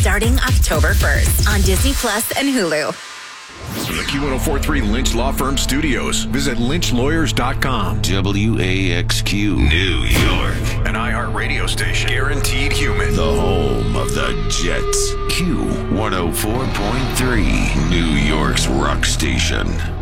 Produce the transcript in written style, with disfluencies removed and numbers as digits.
starting October 1st on Disney Plus and Hulu. From the Q1043 Lynch Law Firm Studios, visit lynchlawyers.com. WAXQ New York. An iHeart radio station. Guaranteed human. The home of the Jets. Q104.3, New York's rock station.